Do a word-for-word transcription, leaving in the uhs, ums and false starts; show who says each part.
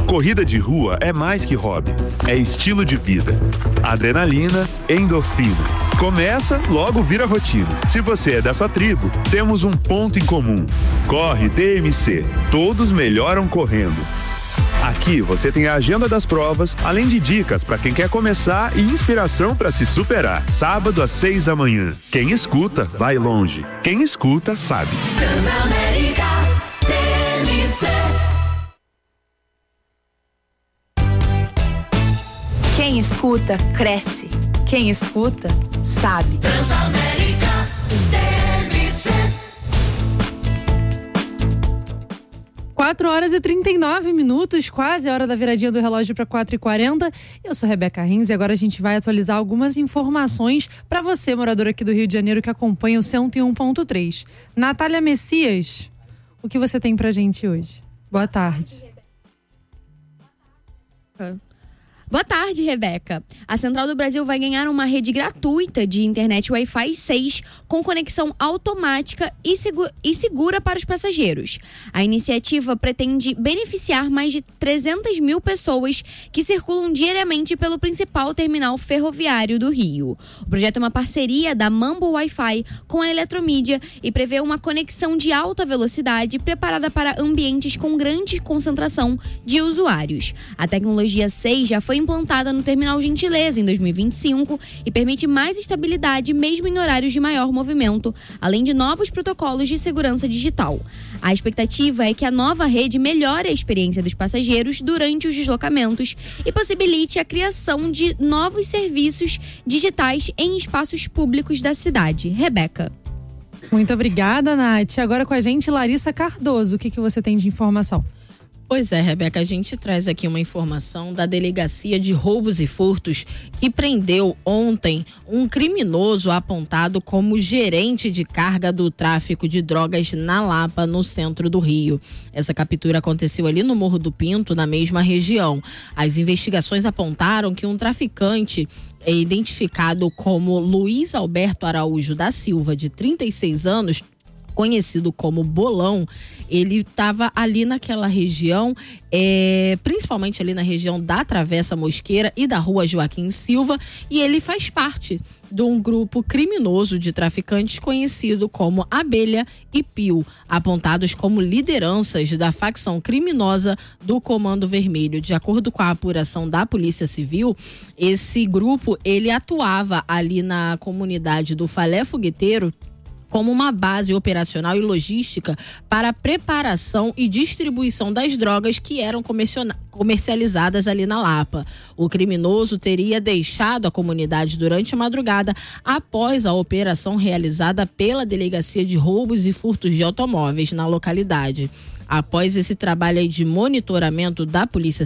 Speaker 1: Corrida de rua é mais que hobby, é estilo de vida. Adrenalina, endorfina. Começa, logo vira rotina. Se você é dessa tribo, temos um ponto em comum. Corre D M C. Todos melhoram correndo. Aqui você tem a agenda das provas, além de dicas para quem quer começar e inspiração para se superar. Sábado às seis da manhã. Quem escuta, vai longe. Quem escuta, sabe.
Speaker 2: Transamérica, D M C.
Speaker 3: Quem escuta, cresce. Quem escuta, sabe.
Speaker 2: Transamérica, D M C.
Speaker 4: quatro horas e trinta e nove minutos, quase a hora da viradinha do relógio para quatro e quarenta. Eu sou Rebeca Rins e agora a gente vai atualizar algumas informações para você, morador aqui do Rio de Janeiro, que acompanha o cento e um ponto três. Natália Messias, o que você tem pra gente hoje? Boa tarde.
Speaker 5: Boa tarde, Rebeca. A Central do Brasil vai ganhar uma rede gratuita de internet Wi-Fi seis com conexão automática e, segu- e segura para os passageiros. A iniciativa pretende beneficiar mais de trezentas mil pessoas que circulam diariamente pelo principal terminal ferroviário do Rio. O projeto é uma parceria da Mambo Wi-Fi com a Eletromídia e prevê uma conexão de alta velocidade preparada para ambientes com grande concentração de usuários. A tecnologia seis já foi implantada no Terminal Gentileza em dois mil e vinte e cinco e permite mais estabilidade mesmo em horários de maior movimento, além de novos protocolos de segurança digital. A expectativa é que a nova rede melhore a experiência dos passageiros durante os deslocamentos e possibilite a criação de novos serviços digitais em espaços públicos da cidade. Rebeca.
Speaker 4: Muito obrigada, Nath. Agora com a gente, Larissa Cardoso. O que, que você tem de informação?
Speaker 6: Pois é, Rebeca, a gente traz aqui uma informação da Delegacia de Roubos e Furtos que prendeu ontem um criminoso apontado como gerente de carga do tráfico de drogas na Lapa, no centro do Rio. Essa captura aconteceu ali no Morro do Pinto, na mesma região. As investigações apontaram que um traficante é identificado como Luiz Alberto Araújo da Silva, de trinta e seis anos, conhecido como Bolão, ele estava ali naquela região, é, principalmente ali na região da Travessa Mosqueira e da Rua Joaquim Silva, e ele faz parte de um grupo criminoso de traficantes conhecido como Abelha e Pio, apontados como lideranças da facção criminosa do Comando Vermelho. De acordo com a apuração da Polícia Civil, esse grupo ele atuava ali na comunidade do Falé Fogueteiro como uma base operacional e logística para a preparação e distribuição das drogas que eram comercializadas ali na Lapa. O criminoso teria deixado a comunidade durante a madrugada após a operação realizada pela Delegacia de Roubos e Furtos de Automóveis na localidade. Após esse trabalho aí de monitoramento da Polícia